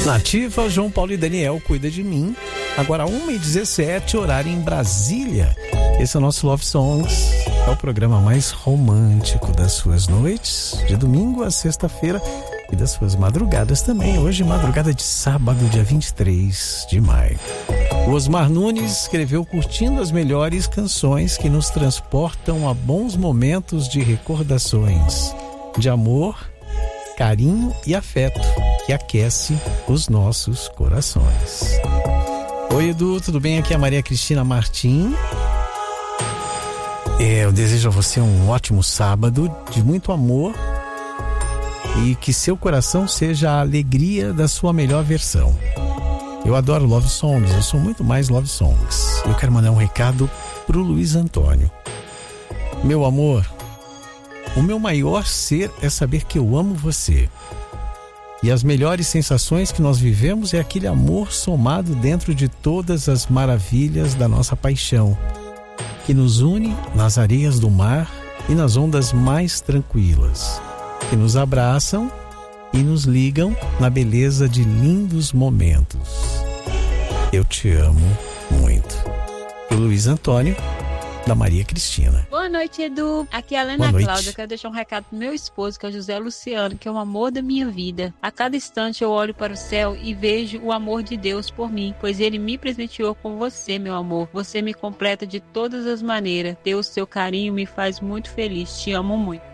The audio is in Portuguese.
Nativa, João Paulo e Daniel, Cuida de Mim. Agora 1h17, horário em Brasília. Esse é o nosso Love Songs. É o programa mais romântico das suas noites, de domingo a sexta-feira, e das suas madrugadas também. Hoje, madrugada de sábado, dia 23 de maio. O Osmar Nunes escreveu curtindo as melhores canções que nos transportam a bons momentos de recordações, de amor, carinho e afeto, que aquece os nossos corações. Oi, Edu, tudo bem? Aqui é a Maria Cristina Martim. Eu desejo a você um ótimo sábado, de muito amor, e que seu coração seja a alegria da sua melhor versão. Eu adoro Love Songs, eu sou muito mais Love Songs. Eu quero mandar um recado pro Luiz Antônio. Meu amor, o meu maior ser é saber que eu amo você. E as melhores sensações que nós vivemos é aquele amor somado dentro de todas as maravilhas da nossa paixão, que nos une nas areias do mar e nas ondas mais tranquilas, que nos abraçam e nos ligam na beleza de lindos momentos. Eu te amo muito. O Luiz Antônio, da Maria Cristina. Boa noite, Edu. Aqui é a Helena Cláudia. Quero deixar um recado pro meu esposo, que é o José Luciano, que é o amor da minha vida. A cada instante eu olho para o céu e vejo o amor de Deus por mim, pois ele me presenteou com você, meu amor. Você me completa de todas as maneiras. Deus, seu carinho me faz muito feliz. Te amo muito.